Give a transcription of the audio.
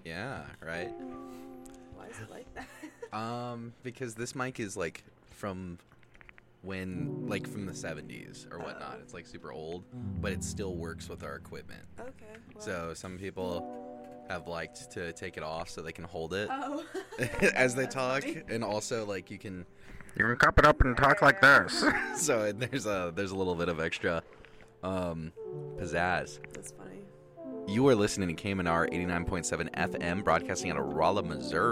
Yeah, right. Why is it like that? Because this mic is like from from the 70s or whatnot. It's like super old, but it still works with our equipment. Okay. Well. So some people have liked to take it off so they can hold it Oh. as they That's talk, funny. and also like you can cup it up and talk like Yeah. this. So there's a little bit of extra pizzazz. That's funny. You are listening to KMNR 89.7 FM, broadcasting out of Rolla, Missouri.